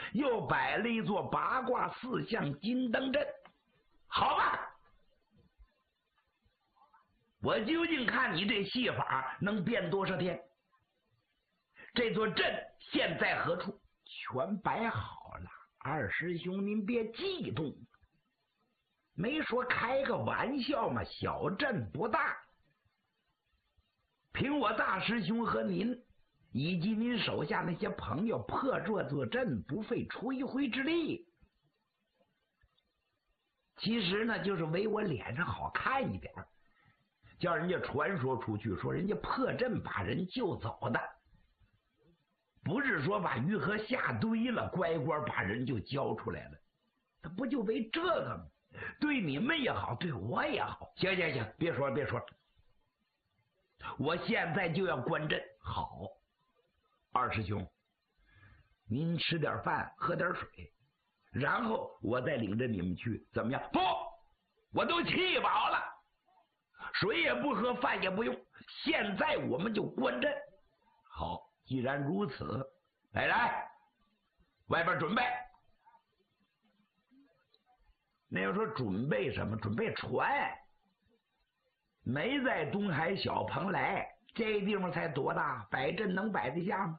又摆了一座八卦四象金灯阵。好吧，我究竟看你这戏法能变多少天。这座阵现在何处？全摆好了。二师兄您别激动，没说开个玩笑嘛，小阵不大。凭我大师兄和您以及您手下那些朋友破这座阵，不费出一回之力。其实呢，就是为我脸上好看一点，叫人家传说出去，说人家破阵把人救走的，不是说把玉盒下堆了，乖乖把人就交出来了。他不就为这个吗？对你们也好，对我也好。行行行，别说了别说了，我现在就要关阵。好，二师兄，您吃点饭，喝点水，然后我再领着你们去，怎么样？不，我都气饱了，水也不喝，饭也不用，现在我们就关阵。好，既然如此，来，外边准备。那要说准备什么？准备船。没在东海小蓬莱，这地方才多大，摆阵能摆得下吗？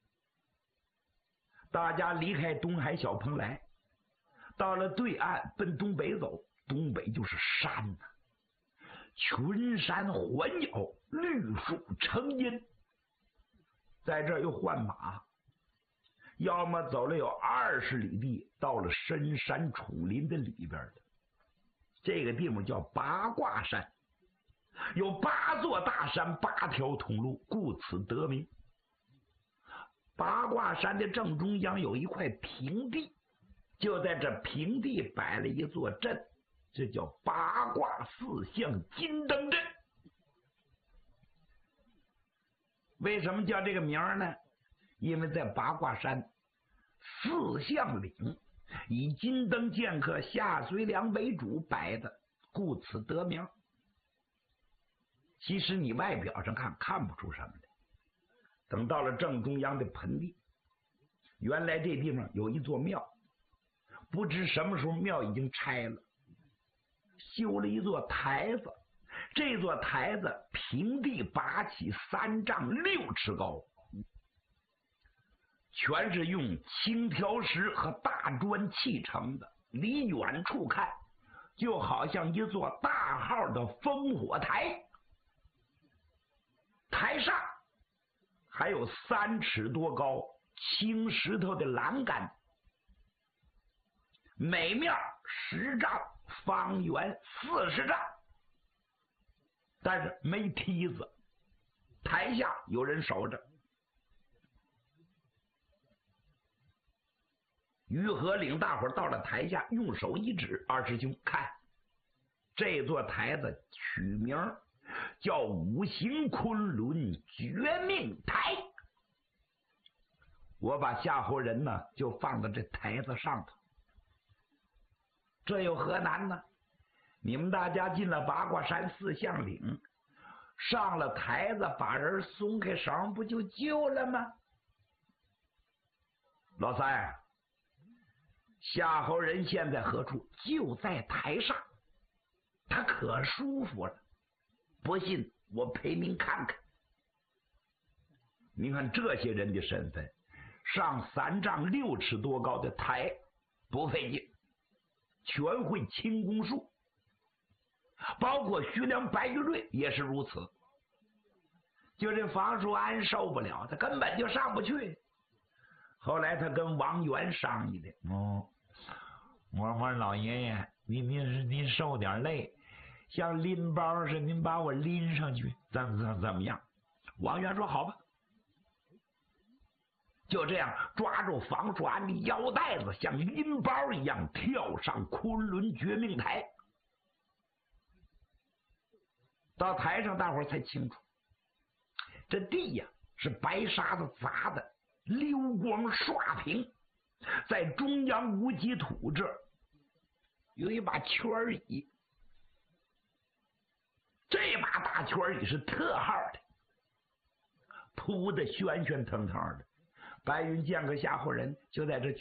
大家离开东海小蓬莱，到了对岸，奔东北走。东北就是山呐，群山环绕，绿树成荫。在这儿又换马，要么走了有20里地，到了深山楚林的里边的。这个地方叫八卦山，有8座大山，8条通路，故此得名。八卦山的正中央有一块平地，就在这平地摆了一座阵，这叫八卦四象金灯阵。为什么叫这个名呢？因为在八卦山四象岭以金灯剑客夏随良为主摆的，故此得名。其实你外表上看不出什么来，等到了正中央的盆地，原来这地方有一座庙，不知什么时候庙已经拆了，修了一座台子。这座台子平地拔起3丈6尺高，全是用青条石和大砖砌成的，离远处看就好像一座大号的烽火台。台上还有3尺多高青石头的栏杆，每面10丈，方圆40丈，但是没梯子，台下有人守着。于和领大伙到了台下，用手一指，二师兄看，这座台子取名叫五行昆仑绝命台。我把夏侯人呢就放到这台子上头，这有何难呢？你们大家进了八卦山四象岭，上了台子，把人松开绳，不就救了吗？老三，夏侯人现在何处？就在台上，他可舒服了。不信我陪您看看。您看这些人的身份，上3丈6尺多高的台不费劲，全会轻功术，包括徐良、白玉瑞也是如此。就这房叔安受不了，他根本就上不去。后来他跟王元商议的，我说老爷爷，您受点累，像拎包似的，您把我拎上去，怎么样？王元说好吧。就这样抓住房叔安的腰带子，像拎包一样跳上昆仑绝命台。到台上大伙儿才清楚，这地呀是白沙子砸的，溜光刷平，在中央无极土这儿有一把圈椅，这把大圈椅是特号的，铺的喧喧腾腾的。白云剑客夏侯人就在这